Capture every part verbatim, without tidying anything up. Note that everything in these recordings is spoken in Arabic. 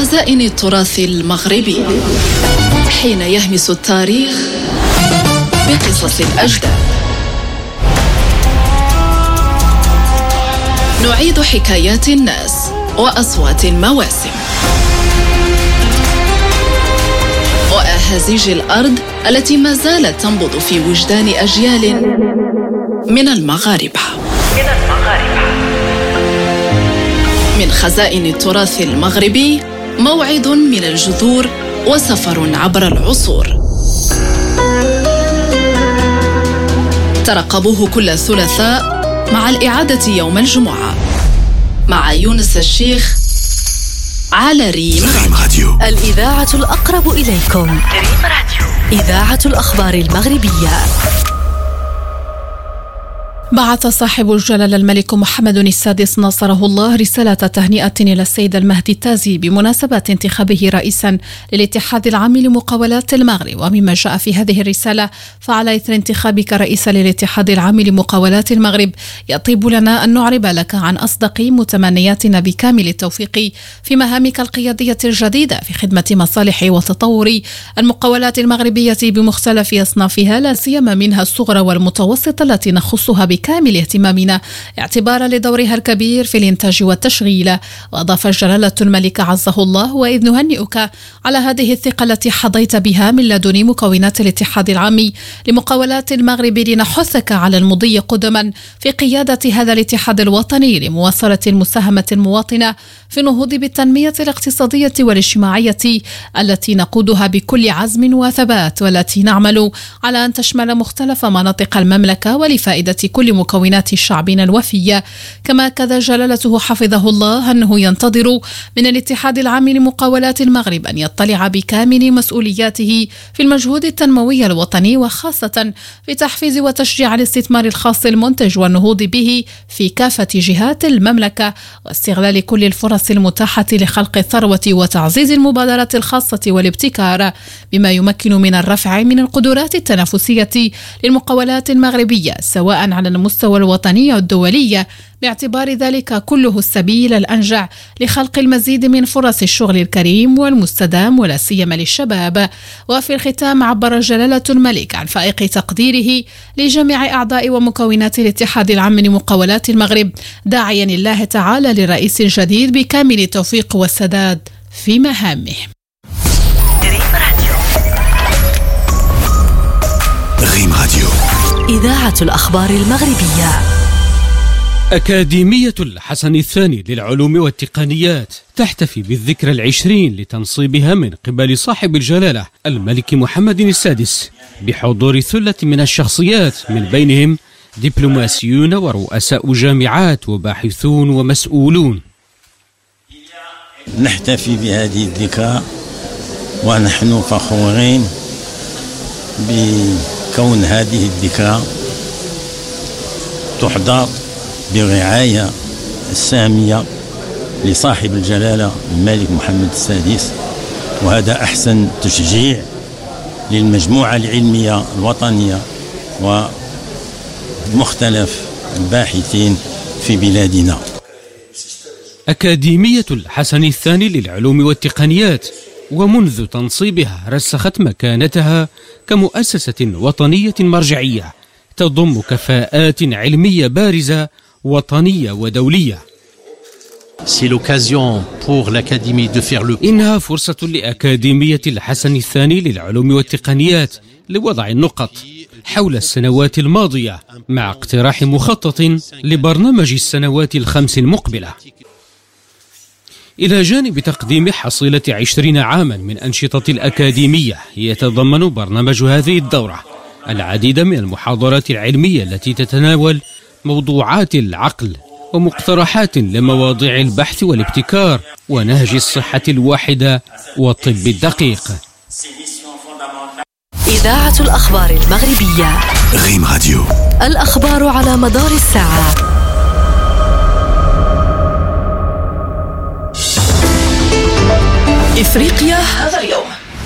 خزائن التراث المغربي، حين يهمس التاريخ بقصص الأجداد. نعيد حكايات الناس وأصوات المواسم وأهازيج الأرض التي ما زالت تنبض في وجدان أجيال من المغاربة. من خزائن التراث المغربي، موعد من الجذور وسفر عبر العصور. ترقبوه كل ثلاثاء مع الإعادة يوم الجمعة مع يونس الشيخ على ريم راديو، الإذاعة الأقرب إليكم. ريم راديو، إذاعة الأخبار المغربية. بعث صاحب الجلالة الملك محمد السادس ناصره الله رسالة تهنئة إلى السيد المهدي التازي بمناسبة انتخابه رئيسا للاتحاد العام لمقاولات المغرب. ومما جاء في هذه الرسالة: فعلى إثر انتخابك رئيسا للاتحاد العام لمقاولات المغرب، يطيب لنا أن نعرب لك عن أصدق متمنياتنا بكامل التوفيق في مهامك القيادية الجديدة في خدمة مصالح وتطور المقاولات المغربية بمختلف أصنافها، لا سيما منها الصغرى والمتوسطة التي نخصها بكامل اهتمامنا اعتبارا لدورها الكبير في الإنتاج والتشغيل. وأضاف جلالة الملك عزه الله: وإذ نهنئك على هذه الثقة التي حظيت بها من لدن مكونات الاتحاد العام لمقاولات المغرب، لنحثك على المضي قدما في قيادة هذا الاتحاد الوطني لمواصلة المساهمة المواطنة في النهوض بالتنمية الاقتصادية والاجتماعية التي نقودها بكل عزم وثبات، والتي نعمل على أن تشمل مختلف مناطق المملكة ولفائدة كل مكونات شعبنا الوفية. كما أكد جلالته حفظه الله أنه ينتظر من الاتحاد العام لمقاولات المغرب أن يطلع بكامل مسؤولياته في المجهود التنموي الوطني، وخاصة في تحفيز وتشجيع الاستثمار الخاص المنتج والنهوض به في كافة جهات المملكة، واستغلال كل الفرص المتاحة لخلق الثروة وتعزيز المبادرات الخاصة والابتكار، بما يمكن من الرفع من القدرات التنافسية للمقاولات المغربية سواء على المستوى الوطني والدولي، باعتبار ذلك كله السبيل الأنجع لخلق المزيد من فرص الشغل الكريم والمستدام ولا سيما للشباب. وفي الختام عبر جلالة الملك عن فائق تقديره لجميع أعضاء ومكونات الاتحاد العام لمقاولات المغرب، داعيا الله تعالى للرئيس الجديد بكامل التوفيق والسداد في مهامه. ريم راديو، إذاعة الأخبار المغربية. أكاديمية الحسن الثاني للعلوم والتقنيات تحتفي بالذكرى العشرين لتنصيبها من قبل صاحب الجلالة الملك محمد السادس، بحضور ثلة من الشخصيات، من بينهم دبلوماسيون ورؤساء جامعات وباحثون ومسؤولون. نحتفي بهذه الذكرى ونحن فخورين بكون هذه الذكرى تحضر برعاية السامية لصاحب الجلالة الملك محمد السادس، وهذا أحسن تشجيع للمجموعة العلمية الوطنية ومختلف الباحثين في بلادنا. أكاديمية الحسن الثاني للعلوم والتقنيات، ومنذ تنصيبها رسخت مكانتها كمؤسسة وطنية مرجعية تضم كفاءات علمية بارزة وطنية ودولية. إنها فرصة لأكاديمية الحسن الثاني للعلوم والتقنيات لوضع النقط حول السنوات الماضية، مع اقتراح مخطط لبرنامج السنوات الخمس المقبلة، إلى جانب تقديم حصيلة عشرين عاما من أنشطة الأكاديمية. يتضمن برنامج هذه الدورة العديد من المحاضرات العلمية التي تتناول موضوعات العقل ومقترحات لمواضيع البحث والابتكار ونهج الصحة الواحدة والطب الدقيق. إذاعة الأخبار المغربية. ريم راديو، الأخبار على مدار الساعة. إفريقيا هذا اليوم،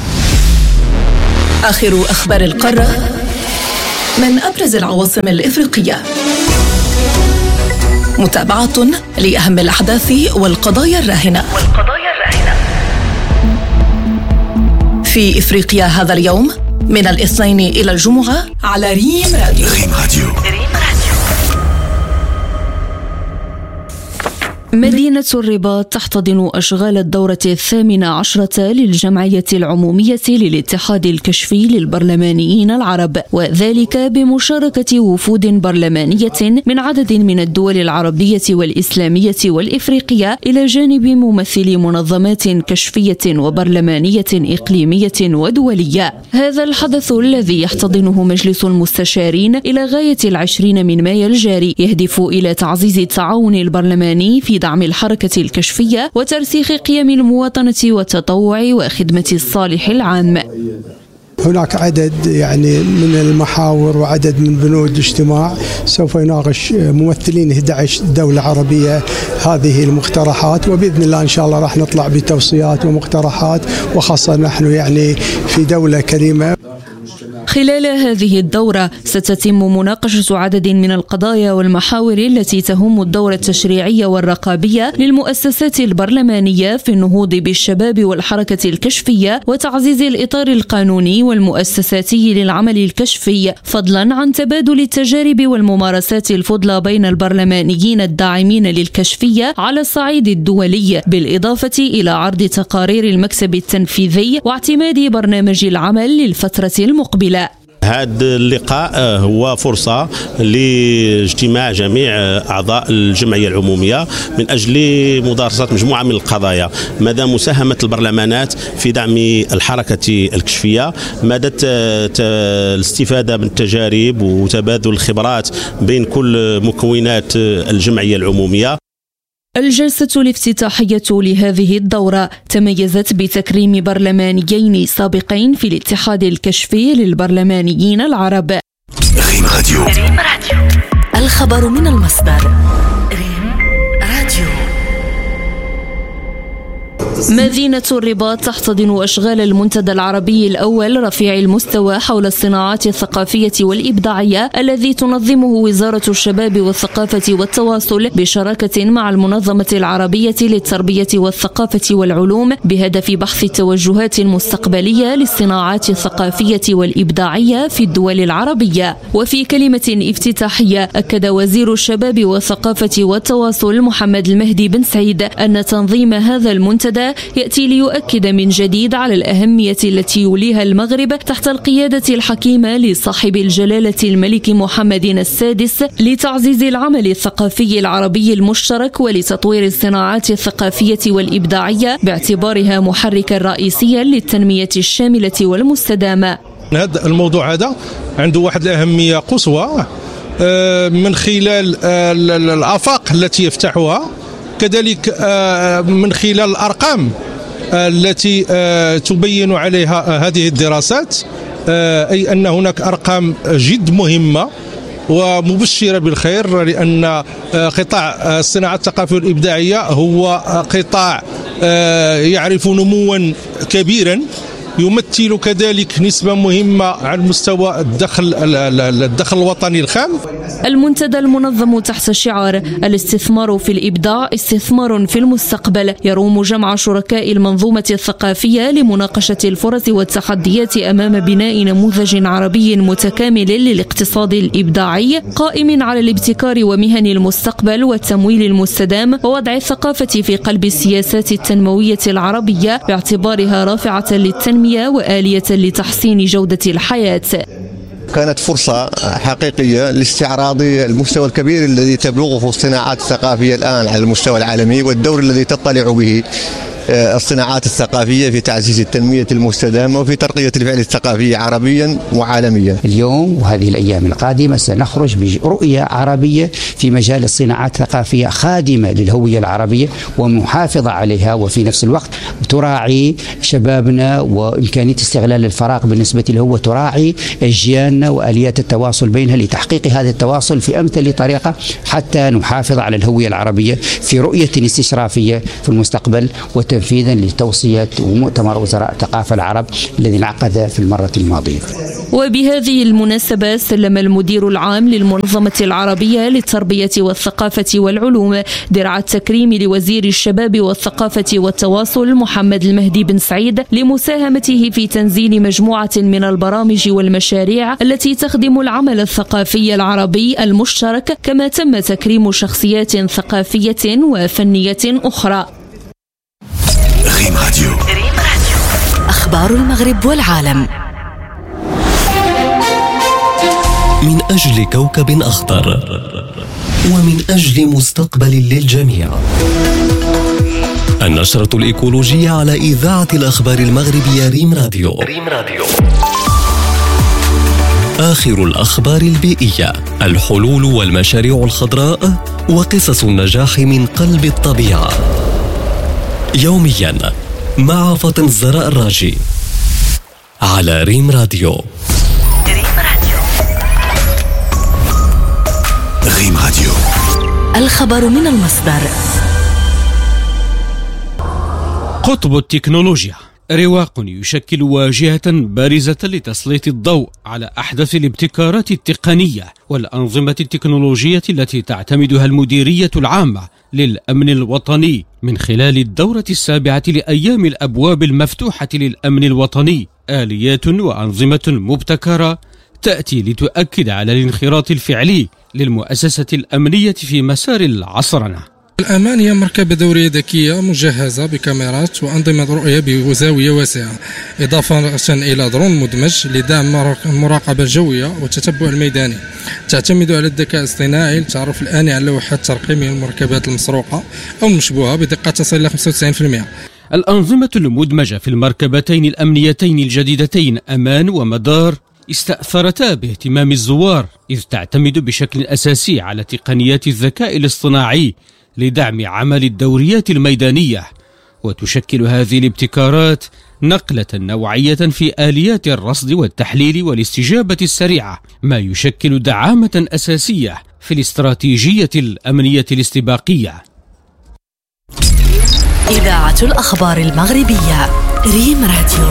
آخر أخبار القارة من أبرز العواصم الإفريقية، متابعة لأهم الأحداث والقضايا الراهنة والقضايا الراهنة في إفريقيا هذا اليوم من الاثنين إلى الجمعة على ريم راديو. ريم راديو. مدينة الرباط تحتضن أشغال الدورة الثامنة عشرة للجمعية العمومية للاتحاد الكشفي للبرلمانيين العرب، وذلك بمشاركة وفود برلمانية من عدد من الدول العربية والإسلامية والإفريقية، إلى جانب ممثلي منظمات كشفية وبرلمانية إقليمية ودولية. هذا الحدث الذي يحتضنه مجلس المستشارين إلى غاية العشرين من مايو الجاري يهدف إلى تعزيز التعاون البرلماني في دعم الحركة الكشفية وترسيخ قيم المواطنة والتطوع وخدمة الصالح العام. هناك عدد يعني من المحاور وعدد من بنود اجتماع سوف يناقش ممثلين أحد عشر دولة عربية هذه المقترحات، وبإذن الله إن شاء الله راح نطلع بتوصيات ومقترحات، وخاصة نحن يعني في دولة كريمة. خلال هذه الدورة ستتم مناقشة عدد من القضايا والمحاور التي تهم الدور التشريعي والرقابية للمؤسسات البرلمانية في النهوض بالشباب والحركة الكشفية وتعزيز الإطار القانوني والمؤسساتي للعمل الكشفي، فضلا عن تبادل التجارب والممارسات الفضلى بين البرلمانيين الداعمين للكشفية على الصعيد الدولي، بالإضافة إلى عرض تقارير المكتب التنفيذي واعتماد برنامج العمل للفترة المقبلة. هذا اللقاء هو فرصة لاجتماع جميع أعضاء الجمعية العمومية من أجل مدارسة مجموعة من القضايا، مدى مساهمة البرلمانات في دعم الحركة الكشفية، مدى الاستفادة من التجارب وتبادل الخبرات بين كل مكونات الجمعية العمومية. الجلسة الافتتاحية لهذه الدورة تميزت بتكريم برلمانيين سابقين في الاتحاد الكشفي للبرلمانيين العرب. ريم راديو. ريم راديو. الخبر من المصدر. ريم راديو. مدينة الرباط تحتضن أشغال المنتدى العربي الأول رفيع المستوى حول الصناعات الثقافية والإبداعية الذي تنظمه وزارة الشباب والثقافة والتواصل بشراكة مع المنظمة العربية للتربية والثقافة والعلوم، بهدف بحث التوجهات المستقبلية للصناعات الثقافية والإبداعية في الدول العربية. وفي كلمة افتتاحية أكد وزير الشباب والثقافة والتواصل محمد المهدي بن سعيد أن تنظيم هذا المنتدى يأتي ليؤكد من جديد على الأهمية التي يوليها المغرب تحت القيادة الحكيمة لصاحب الجلالة الملك محمد السادس لتعزيز العمل الثقافي العربي المشترك ولتطوير الصناعات الثقافية والإبداعية باعتبارها محركا رئيسيا للتنمية الشاملة والمستدامة. هذا الموضوع هذا عنده واحد الأهمية قصوى من خلال الآفاق التي يفتحها، كذلك من خلال الأرقام التي تبين عليها هذه الدراسات، أي أن هناك أرقام جد مهمة ومبشرة بالخير، لأن قطاع الصناعة الثقافية والإبداعية هو قطاع يعرف نموا كبيرا، يمثل كذلك نسبة مهمة على مستوى الدخل الدخل الوطني الخام. المنتدى المنظم تحت شعار الاستثمار في الإبداع استثمار في المستقبل يروم جمع شركاء المنظومة الثقافية لمناقشة الفرص والتحديات أمام بناء نموذج عربي متكامل للاقتصاد الإبداعي قائم على الابتكار ومهن المستقبل والتمويل المستدام، ووضع الثقافة في قلب السياسات التنموية العربية باعتبارها رافعة للتنمية وآلية لتحسين جودة الحياة. كانت فرصة حقيقية لاستعراض المستوى الكبير الذي تبلغه الصناعات الثقافية الآن على المستوى العالمي، والدور الذي تطلع به الصناعات الثقافية في تعزيز التنمية المستدامة وفي ترقية الفعل الثقافي عربيا وعالميا. اليوم وهذه الأيام القادمة سنخرج برؤية عربية في مجال الصناعات الثقافية خادمة للهوية العربية ومحافظة عليها، وفي نفس الوقت تراعي شبابنا وإمكانية استغلال الفراغ بالنسبة له، وتراعي أجيالنا وآليات التواصل بينها لتحقيق هذا التواصل في أمثل طريقة حتى نحافظ على الهوية العربية في رؤية استشرافية في المستقبل وتنفيذا لتوصية ومؤتمر وزراء الثقافة العرب الذي انعقد في المرة الماضية. وبهذه المناسبة سلم المدير العام للمنظمة العربية للتربية والثقافة والعلوم درع التكريم لوزير الشباب والثقافة والتواصل محمد المهدي بن سعيد لمساهمته في تنزيل مجموعة من البرامج والمشاريع التي تخدم العمل الثقافي العربي المشترك، كما تم تكريم شخصيات ثقافية وفنية أخرى. ريم راديو. أخبار المغرب والعالم. من أجل كوكب أخضر ومن أجل مستقبل للجميع. النشرة الإيكولوجية على إذاعة الأخبار المغربية ريم راديو. ريم راديو. آخر الأخبار البيئية، الحلول والمشاريع الخضراء وقصص النجاح من قلب الطبيعة. يوميا مع فاطمة الزهراء الراجي على ريم راديو. ريم راديو. الخبر من المصدر. قطب التكنولوجيا، رواق يشكل واجهة بارزة لتسليط الضوء على أحدث الابتكارات التقنية والأنظمة التكنولوجية التي تعتمدها المديرية العامة للأمن الوطني من خلال الدورة السابعة لأيام الأبواب المفتوحة للأمن الوطني. آليات وأنظمة مبتكرة تأتي لتؤكد على الانخراط الفعلي للمؤسسة الأمنية في مسار العصرنة. الأمان هي مركبة دورية ذكية مجهزة بكاميرات وأنظمة رؤية بزاوية واسعة، إضافة إلى درون مدمج لدعم المراقبة الجوية والتتبع الميداني. تعتمد على الذكاء الاصطناعي للتعرف الآني على لوحات ترقيم المركبات المسروقة أو المشبوهة بدقة تصل إلى خمسة وتسعين بالمئة. الأنظمة المدمجة في المركبتين الأمنيتين الجديدتين أمان ومدار استأثرتا باهتمام الزوار، إذ تعتمد بشكل أساسي على تقنيات الذكاء الاصطناعي لدعم عمل الدوريات الميدانية. وتشكل هذه الابتكارات نقلة نوعية في آليات الرصد والتحليل والاستجابة السريعة، ما يشكل دعامة أساسية في الاستراتيجية الأمنية الاستباقية. إذاعة الأخبار المغربية ريم راديو.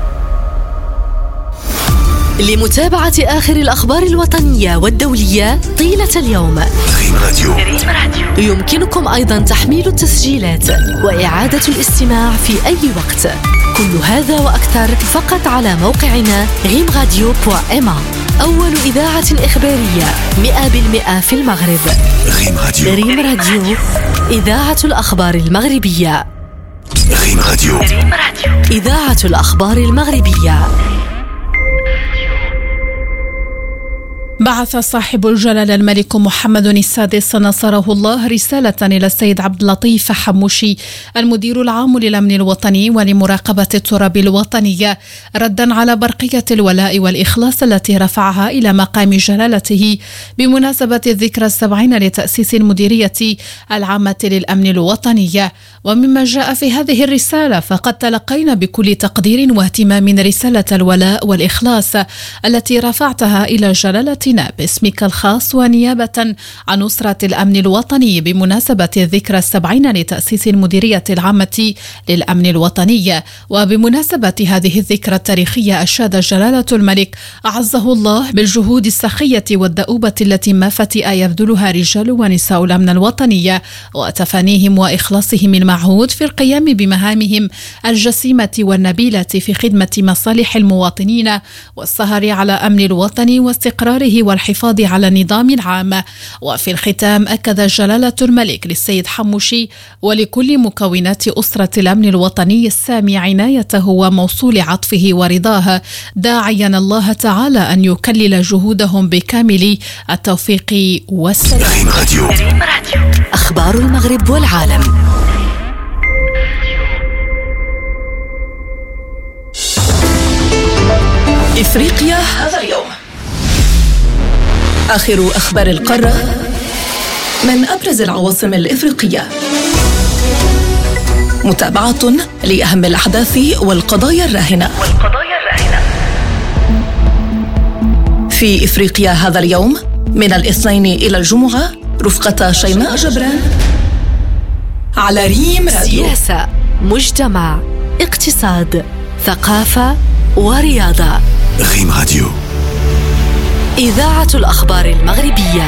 لمتابعة آخر الأخبار الوطنية والدولية طيلة اليوم، ريم راديو. يمكنكم أيضا تحميل التسجيلات وإعادة الاستماع في أي وقت. كل هذا وأكثر فقط على موقعنا ريم راديو دوت إم. أول إذاعة إخبارية مئة بالمئة في المغرب. ريم راديو. ريم راديو، إذاعة الأخبار المغربية. ريم راديو. إذاعة الأخبار المغربية. بعث صاحب الجلالة الملك محمد السادس نصره الله رسالة إلى السيد عبد اللطيف حموشي المدير العام للأمن الوطني ولمراقبة التراب الوطنية، ردا على برقية الولاء والإخلاص التي رفعها إلى مقام جلالته بمناسبة الذكرى السبعين لتأسيس المديرية العامة للأمن الوطني. ومما جاء في هذه الرسالة، فقد تلقينا بكل تقدير واهتمام رسالة الولاء والإخلاص التي رفعتها إلى جلالتنا باسمك الخاص ونيابة عن أسرة الأمن الوطني بمناسبة الذكرى السبعين لتأسيس المديرية العامة للأمن الوطني. وبمناسبة هذه الذكرى التاريخية، أشاد جلالة الملك أعزه الله بالجهود السخية والدؤوبة التي ما فتئ يبذلها رجال ونساء الأمن الوطني، وتفانيهم وإخلاصهم المعهود في القيام بمهامهم الجسيمة والنبيلة في خدمة مصالح المواطنين والسهر على أمن الوطن واستقراره والحفاظ على النظام العام. وفي الختام، أكد جلالة الملك للسيد حموشي ولكل مكونات أسرة الأمن الوطني السامي عنايته وموصول عطفه ورضاه، داعيا الله تعالى أن يكلل جهودهم بكامل التوفيق والسلام. أخبار المغرب والعالم. إفريقيا هذا اليوم. آخر أخبار القارة من أبرز العواصم الإفريقية. متابعة لأهم الأحداث والقضايا الراهنة. في إفريقيا هذا اليوم من الاثنين إلى الجمعة رفقة شيماء جبران على ريم راديو. سياسة مجتمع، اقتصاد، ثقافة ورياضة. ريم راديو، إذاعة الأخبار المغربية.